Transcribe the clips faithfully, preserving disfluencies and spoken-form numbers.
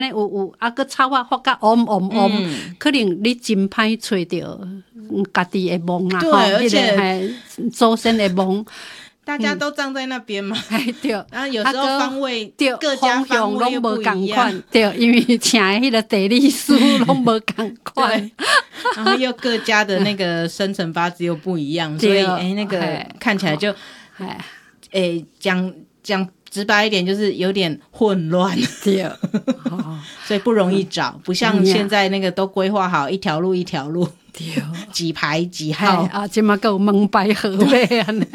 有有啊个草啊发甲嗡嗡嗡，可能你真歹找着家己的梦啦， 对，而且祖先的梦。 大家都站在那边嘛， 哎对， 然后有时候方位对各家方位又不一样， 对，因为请的迄个地理师拢无共款， 然后又各家的那个生辰八字又不一样，所以哎那个看起来就哎讲讲直白一点就是有点混乱， 对， 所以不容易找，不像现在那个都规划好一条路一条路， 对， 几排几号啊，今嘛有门牌号码安尼。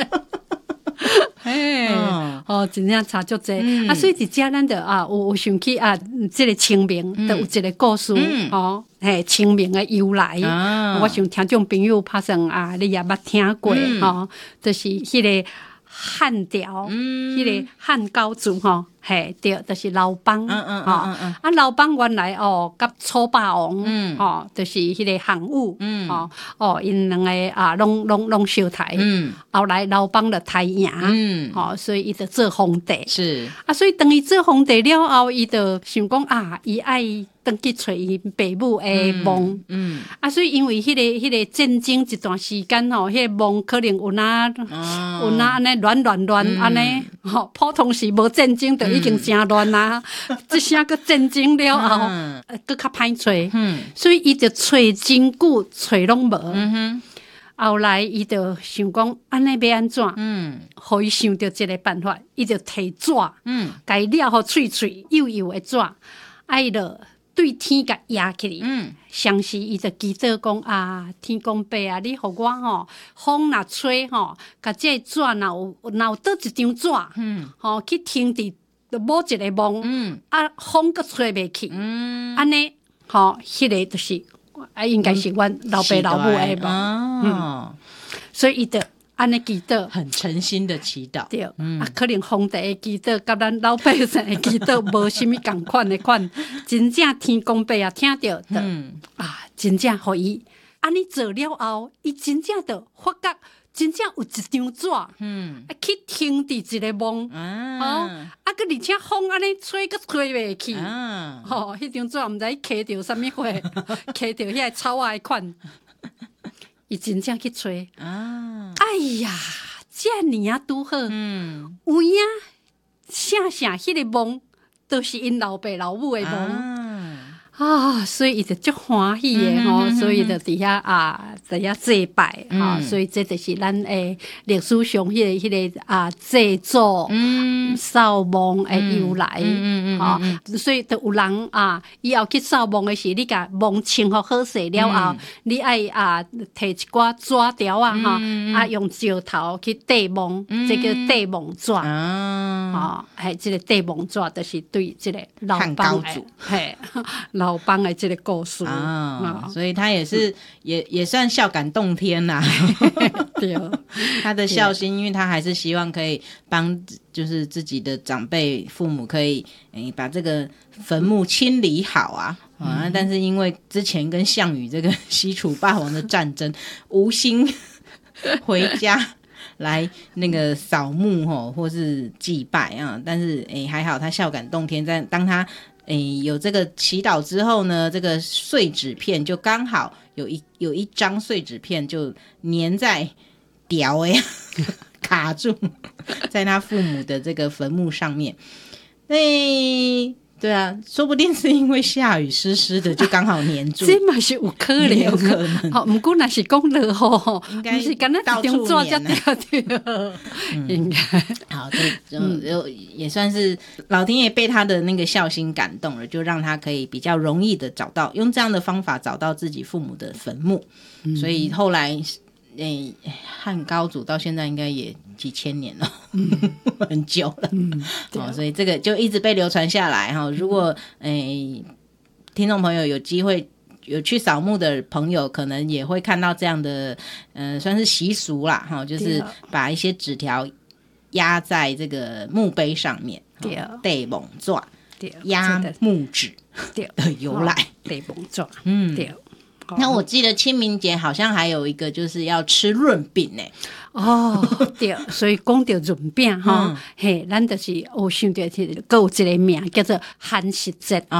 嘿，嗯、哦，真正差足济、嗯、啊！所以伫遮咱着啊，有有想起啊，即、这个清明，着、嗯、有一个故事、嗯、哦，嘿，清明的由来，啊、我想听众朋友拍算啊，你也捌听过、嗯、哦，就是迄个汉朝，迄、嗯、个汉高祖吼。嘿，对，就是刘邦，嗯嗯嗯嗯，啊，刘邦原来哦，甲楚霸王，嗯，哦，就是迄个项羽，嗯，哦，哦，因两个啊，拢拢拢相台，嗯，后来刘邦就台赢，嗯，哦，所以伊就做皇帝，是，啊，所以等伊做皇帝了后，伊就想讲啊，伊爱登去找伊爸母的梦，嗯，嗯啊，所以因为迄、那个迄、那个战争一段时间吼，迄、那个梦可能有哪、哦、有哪安尼乱乱乱安尼，吼，普通时无战争就已经真乱啦，即声个战争了后，嗯，搁较歹找，嗯，所以伊就找真久，找拢无，嗯哼。后来伊就想讲，安尼要安怎？嗯，互伊想到一个办法，伊就摕纸，嗯，甲伊了互脆脆幼幼的纸，啊，伊就对天甲压起哩，嗯，相时伊就祈祷讲啊，天公伯啊，你互我吼，风若吹吼，甲这纸若有若有倒一张纸，嗯，吼、哦、去停伫某一个梦，嗯，啊，风阁吹袂去，嗯，安尼，吼，迄个就是。啊，应该是阮老爸老母的梦，哦、嗯，所以伊就安尼祈祷， 很诚心的祈祷， 对，嗯、啊，可能皇帝的祈禱甲咱老百姓的祈禱无啥物共款的款，真正天公伯也聽到的，嗯、啊，真正互伊安尼做了後，伊真正就發覺。真正有一張紙，嗯，啊去停佇一個夢，啊，哦，啊個而且風安尼吹，閣吹袂去，啊，吼，迄張紙毋知揢着啥物貨，揢着遐草仔誒款，伊真正去吹，啊，哎呀，遮爾啊拄好，嗯，有影寫寫迄個夢，都是因老爸老母誒夢。啊啊，所以伊就足歡喜誒吼，所以就佇遐啊，佇遐祭拜哈、嗯，所以這就是咱誒歷史上迄、那個迄、那個啊祭祖、掃墓誒由來，吼、嗯嗯嗯，所以就有人啊，以後去掃墓誒時，你甲墓清好好勢了後，嗯、你愛啊摕一寡紙條啊哈、嗯，啊用石頭去塊墓，嗯、這個塊墓紙，啊，係這個塊墓紙，就是對這個老邦誒，嘿。老邦的這個故事啊、哦，所以他也是、嗯、也也算孝感動天啦。 對， 他的孝心，因為他還是希望可以幫，就是自己的長輩父母可以誒、欸、把這個墳墓清理好啊。嗯、啊，但是因為之前跟項羽這個西楚霸王的戰爭，無心回家來那個掃墓吼，或是祭拜啊。但是誒、欸、還好，他孝感動天，在當他。誒，有這個祈禱之後呢，這個碎紙片就剛好有一有一張碎紙片就粘在條誒卡住在他父母的這個墳墓上面。誒，對啊，說不定是因為下雨濕濕的，就剛好粘住。 這嘛是有可能， 有可能。 好，不過那是講了吼， 應該是剛剛到處粘呢。應該好，就就也算是老天爺被他的那個孝心感動了，就讓他可以比較容易的找到，用這樣的方法找到自己父母的墳墓。嗯、所以後來。誒，漢高祖到現在應該也幾千年了，嗯、很久了、嗯哦，所以這個就一直被流傳下來哈。如果誒聽眾朋友有機會有去掃墓的朋友，可能也會看到這樣的，嗯、呃，算是習俗啦哈，就是把一些紙條壓在這個墓碑上面，對，地蒙爪，對，壓木紙的由來， 地蒙爪， 嗯， 對。 那我記得清明節好像還有一個就是要吃潤餅呢。 哦，對，所以講到潤餅哈，嘿，咱就是有想到是還有一個名叫做寒食節。